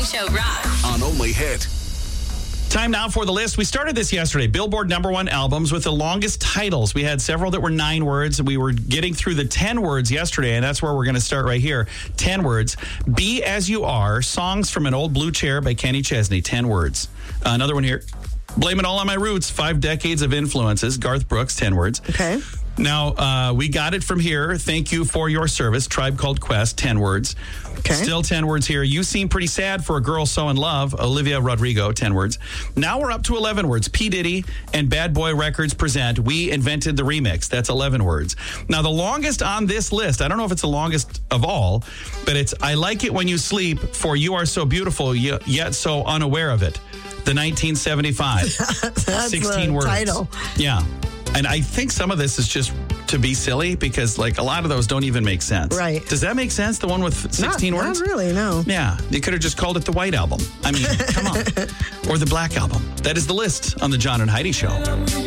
Morning Show rocks. On Only Hit. Time now for the list. We started this yesterday. Billboard #1 albums with the longest titles. We had several that were 9 words. We were getting through the 10 words yesterday, and that's where we're going to start right here. 10 words. Be As You Are, Songs from an Old Blue Chair by Kenny Chesney. 10 words. Another one here. Blame It All on My Roots, 5 decades of influences. Garth Brooks, 10 words. Okay. Now, we got it from here. Thank you for your service. Tribe Called Quest, 10 words. Okay. Still 10 words here. You seem pretty sad for a girl so in love. Olivia Rodrigo, 10 words. Now we're up to 11 words. P. Diddy and Bad Boy Records present We Invented the Remix. That's 11 words. Now, the longest on this list, I don't know if it's the longest of all, but it's I Like It When You Sleep for You Are So Beautiful, Yet So Unaware of It. The 1975. That's 16 the words. title. Yeah. And I think some of this is just to be silly because, like, a lot of those don't even make sense. Right. Does that make sense? The one with 16 words? Not really, no. Yeah. You could have just called it the White Album. I mean, come on. Or the Black Album. That is the list on the John and Heidi Show.